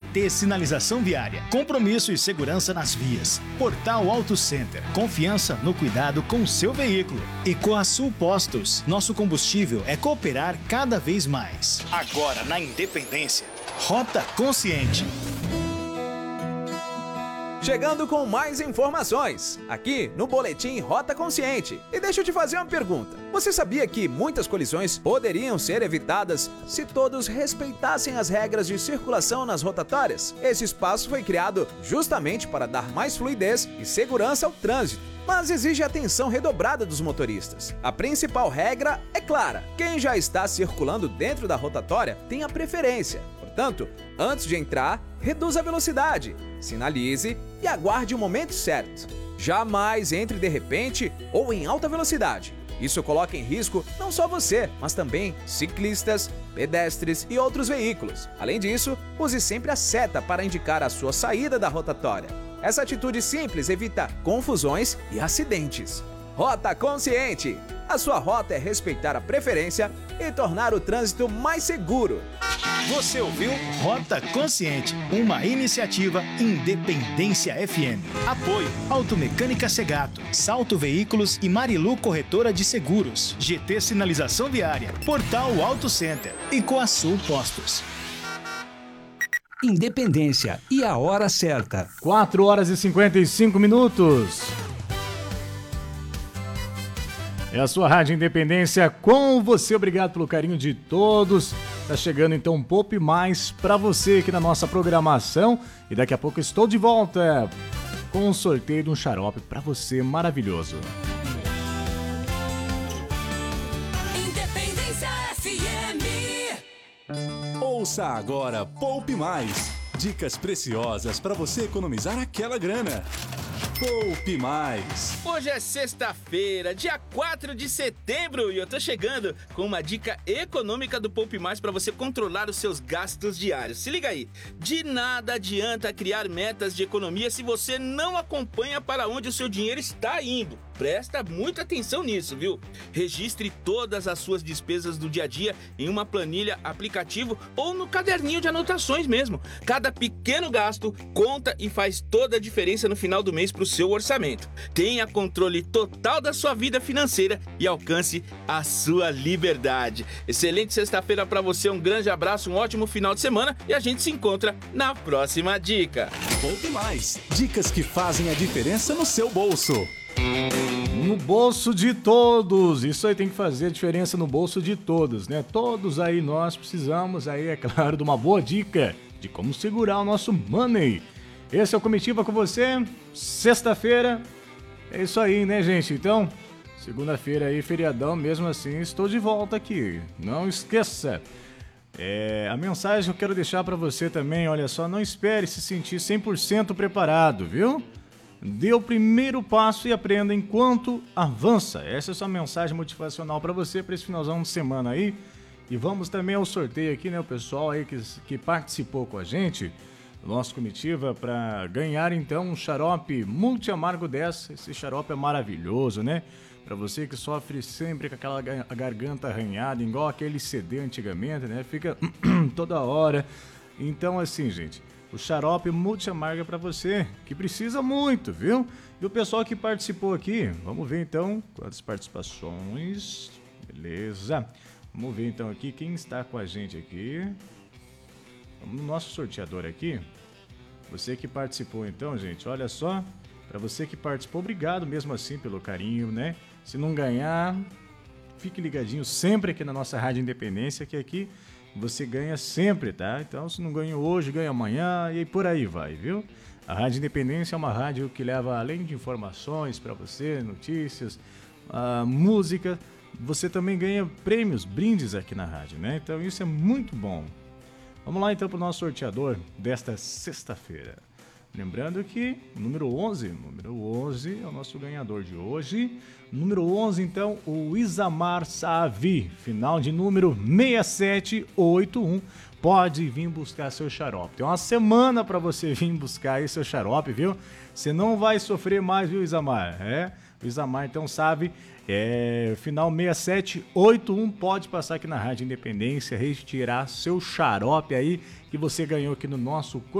GT Sinalização Viária. Compromisso e segurança nas vias. Portal Auto Center. Confiança no cuidado com seu veículo. E Coasul Postos. Nosso combustível é cooperar cada vez mais. Agora na Independência. Rota Consciente. Chegando com mais informações, aqui no Boletim Rota Consciente. E deixa eu te fazer uma pergunta. Você sabia que muitas colisões poderiam ser evitadas se todos respeitassem as regras de circulação nas rotatórias? Esse espaço foi criado justamente para dar mais fluidez e segurança ao trânsito, mas exige atenção redobrada dos motoristas. A principal regra é clara: quem já está circulando dentro da rotatória tem a preferência. Portanto, antes de entrar, reduza a velocidade, sinalize e aguarde o momento certo. Jamais entre de repente ou em alta velocidade. Isso coloca em risco não só você, mas também ciclistas, pedestres e outros veículos. Além disso, use sempre a seta para indicar a sua saída da rotatória. Essa atitude simples evita confusões e acidentes. Rota Consciente. A sua rota é respeitar a preferência e tornar o trânsito mais seguro. Você ouviu Rota Consciente, uma iniciativa Independência FM. Apoio Automecânica Segato, Salto Veículos e Marilu Corretora de Seguros, GT Sinalização Viária, Portal Auto Center e Coasul Postos. Independência e a hora certa. 4 horas e 55 minutos. É a sua Rádio Independência com você. Obrigado pelo carinho de todos. Tá chegando então um Poupe Mais para você aqui na nossa programação. E daqui a pouco estou de volta com um sorteio de um xarope para você maravilhoso. Independência FM. Ouça agora Poupe Mais. Dicas preciosas para você economizar aquela grana. Poupe Mais. Hoje é sexta-feira, dia 4 de setembro, e eu tô chegando com uma dica econômica do Poupe Mais para você controlar os seus gastos diários. Se liga aí, de nada adianta criar metas de economia se você não acompanha para onde o seu dinheiro está indo. Presta muita atenção nisso, viu? Registre todas as suas despesas do dia a dia em uma planilha, aplicativo ou no caderninho de anotações mesmo. Cada pequeno gasto conta e faz toda a diferença no final do mês para o seu orçamento. Tenha controle total da sua vida financeira e alcance a sua liberdade. Excelente sexta-feira para você, um grande abraço, um ótimo final de semana e a gente se encontra na próxima dica. Poupe Mais. Dicas que fazem a diferença no seu bolso. No bolso de todos, isso aí tem que fazer a diferença no bolso de todos, né? Todos aí nós precisamos aí, é claro, de uma boa dica de como segurar o nosso money. Esse é o Comitiva com você, sexta-feira, é isso aí, né, gente? Então, segunda-feira aí, feriadão, mesmo assim, estou de volta aqui, não esqueça. A mensagem que eu quero deixar para você também, olha só, não espere se sentir 100% preparado, viu? Dê o primeiro passo e aprenda enquanto avança. Essa é a sua mensagem motivacional para você para esse finalzão de semana aí. E vamos também ao sorteio aqui, né? O pessoal aí que participou com a gente, nossa comitiva, para ganhar então um xarope multi-amargo 10. Esse xarope é maravilhoso, né? Para você que sofre sempre com aquela garganta arranhada, igual aquele CD antigamente, né? Fica toda hora. Então assim, gente, o xarope multi-amarga para você, que precisa muito, viu? E o pessoal que participou aqui, vamos ver então quantas participações. Beleza. Vamos ver então aqui quem está com a gente aqui. Vamos no nosso sorteador aqui. Você que participou então, gente, olha só. Para você que participou, obrigado mesmo assim pelo carinho, né? Se não ganhar, fique ligadinho sempre aqui na nossa Rádio Independência, que aqui você ganha sempre, tá? Então, se não ganha hoje, ganha amanhã e por aí vai, viu? A Rádio Independência é uma rádio que leva, além de informações para você, notícias, música, você também ganha prêmios, brindes aqui na rádio, né? Então, isso é muito bom. Vamos lá, então, para o nosso sorteador desta sexta-feira. Lembrando que o número 11 é o nosso ganhador de hoje. Número 11, então, o Isamar Savi, final de número 6781. Pode vir buscar seu xarope. Tem uma semana para você vir buscar aí seu xarope, viu? Você não vai sofrer mais, viu, Isamar? O Isamar, então, sabe, final 6781, pode passar aqui na Rádio Independência, retirar seu xarope aí que você ganhou aqui no nosso